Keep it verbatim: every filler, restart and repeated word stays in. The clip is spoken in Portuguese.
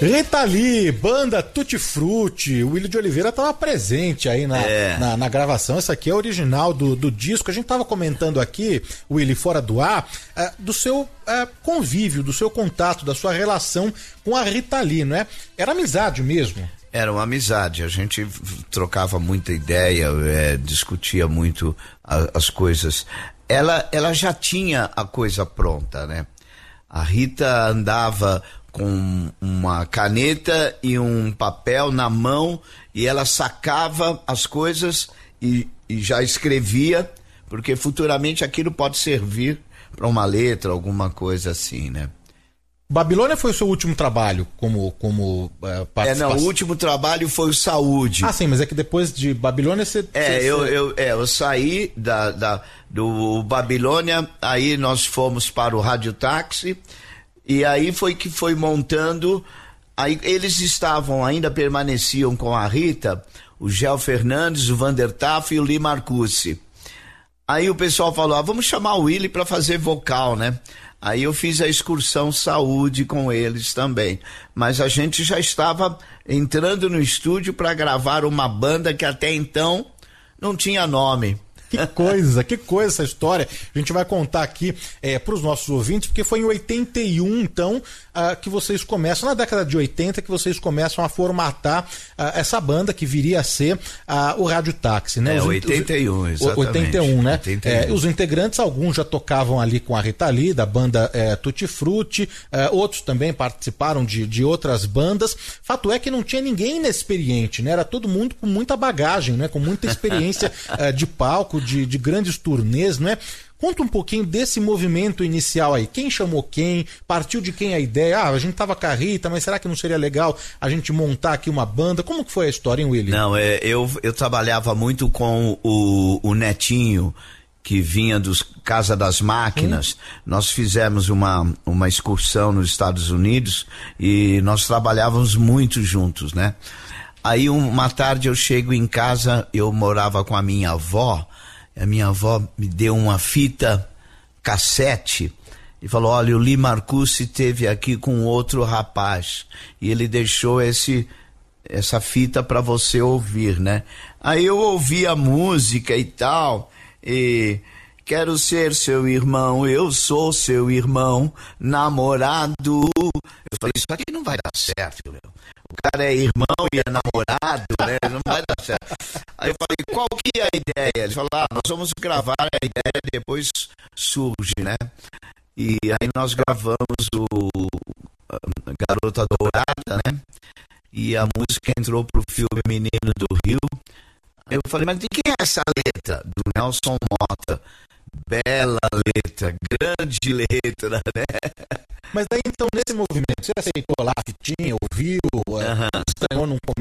Rita Lee, banda Tutti Frutti, o Willy de Oliveira estava presente aí na, é. na, na gravação. Essa aqui é a original do, do disco. A gente estava comentando aqui, Willy, fora do ar, uh, do seu uh, convívio, do seu contato, da sua relação com a Rita Lee, não é? Era amizade mesmo? Era uma amizade, a gente trocava muita ideia, é, discutia muito a, as coisas. Ela, ela já tinha a coisa pronta, né? A Rita andava com uma caneta e um papel na mão e ela sacava as coisas e, e já escrevia, porque futuramente aquilo pode servir para uma letra, alguma coisa assim, né? Babilônia foi o seu último trabalho como, como uh, participação? É, não, o último trabalho foi o Saúde. Ah, sim, mas é que depois de Babilônia você... É, você, eu, você... eu, é, eu saí da, da, do Babilônia, aí nós fomos para o Radiotáxi, e aí foi que foi montando, aí eles estavam, ainda permaneciam com a Rita, o Gel Fernandes, o Vander Taff e o Lee Marcucci. Aí o pessoal falou, ah, vamos chamar o Willy para fazer vocal, né? Aí eu fiz a excursão Saúde com eles também. Mas a gente já estava entrando no estúdio para gravar uma banda que até então não tinha nome. Que coisa, que coisa essa história. A gente vai contar aqui é, para os nossos ouvintes, porque foi em oitenta e um, então, uh, que vocês começam, na década de oitenta, que vocês começam a formatar uh, essa banda que viria a ser uh, o Radiotáxi, né? É, os, oitenta e um, exatamente. oitenta e um, né? oitenta e um. É, os integrantes, alguns já tocavam ali com a Rita Lee, da banda é, Tutti Frutti, é, outros também participaram de, de outras bandas. Fato é que não tinha ninguém inexperiente, né? Era todo mundo com muita bagagem, né? Com muita experiência é, de palco, De, de grandes turnês, não é? Conta um pouquinho desse movimento inicial aí. Quem chamou quem? Partiu de quem a ideia? Ah, a gente tava com a Rita, mas será que não seria legal a gente montar aqui uma banda? Como que foi a história, hein, Willy? Não, é, eu, eu trabalhava muito com o, o Netinho, que vinha dos Casa das Máquinas. Hum. Nós fizemos uma, uma excursão nos Estados Unidos e nós trabalhávamos muito juntos, né? Aí uma tarde eu chego em casa, eu morava com a minha avó, a minha avó me deu uma fita cassete e falou, olha, o Lee Marcucci esteve aqui com outro rapaz e ele deixou esse, essa fita para você ouvir, né? Aí eu ouvi a música e tal, e quero ser seu irmão, eu sou seu irmão, namorado. Eu falei, isso aqui não vai dar certo, meu. O cara é irmão e é namorado, né? Não vai dar certo. Aí eu falei, qual que é a ideia? Ele falou, ah, nós vamos gravar, a ideia depois surge, né? E aí nós gravamos o Garota Dourada, né? E a música entrou pro filme Menino do Rio. Aí eu falei, mas de quem é essa letra? Do Nelson Mota. Bela letra, grande letra, né? Mas daí então, nesse movimento, você aceitou lá a fitinha, ouviu, uhum. estranhou num